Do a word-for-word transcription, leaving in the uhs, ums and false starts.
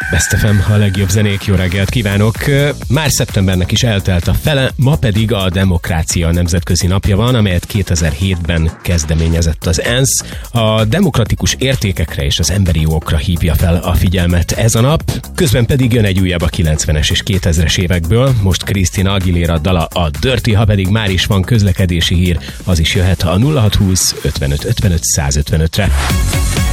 Best ef em, a legjobb zenék, jó reggelt kívánok! Már szeptembernek is eltelt a fele, ma pedig a Demokrácia Nemzetközi Napja van, amelyet kétezer-hétben kezdeményezett az ENSZ. A demokratikus értékekre és az emberi jogokra hívja fel a figyelmet ez a nap, közben pedig jön egy újabb a kilencvenes és kétezres évekből, most Christina Aguilera dala a Dirty, ha pedig már is van közlekedési hír, az is jöhet a nulla hat húsz ötvenöt ötvenöt százötvenötre.